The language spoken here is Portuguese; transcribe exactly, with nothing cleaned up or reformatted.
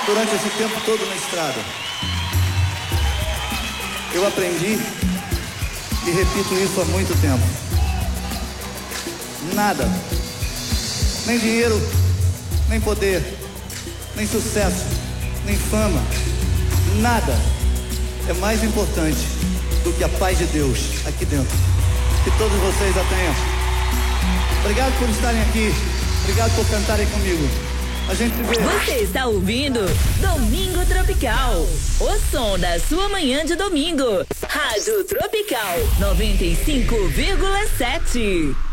durante esse tempo todo na estrada, eu aprendi e repito isso há muito tempo. Nada, nem dinheiro, nem poder, nem sucesso, nem fama, nada é mais importante do que a paz de Deus aqui dentro. Que todos vocês a tenham. Obrigado por estarem aqui. Obrigado por cantarem comigo. A gente vê. Você está ouvindo Domingo Tropical, o som da sua manhã de domingo. Rádio Tropical noventa e cinco vírgula sete.